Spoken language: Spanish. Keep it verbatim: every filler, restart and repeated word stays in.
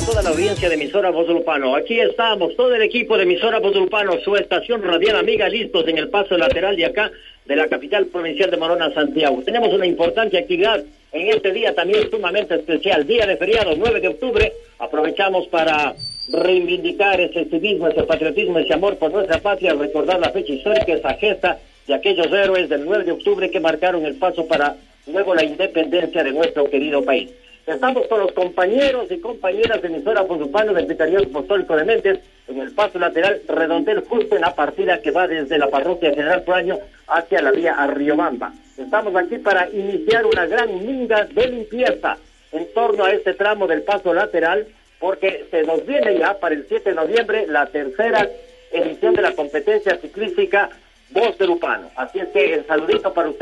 toda la audiencia de emisora Voz Lupano. Aquí estamos, todo el equipo de emisora Voz Lupano, su estación radial amiga, listos en el paso lateral de acá, de la capital provincial de Morona, Santiago. Tenemos una importante actividad en este día también sumamente especial, día de feriado, nueve de octubre. Aprovechamos para reivindicar ese civismo, ese patriotismo, ese amor por nuestra patria, recordar la fecha histórica, esa gesta de aquellos héroes del nueve de octubre que marcaron el paso para luego la independencia de nuestro querido país. Estamos con los compañeros y compañeras de emisora Voz Lupano del Secretariado Apostólico de Mentes en el paso lateral Redondel, justo en la partida que va desde la parroquia General Proaño hacia la vía a Riobamba. Estamos aquí para iniciar una gran minga de limpieza en torno a este tramo del paso lateral, porque se nos viene ya para el siete de noviembre la tercera edición de la competencia ciclística Voz de Lupano. Así es que el saludito para usted.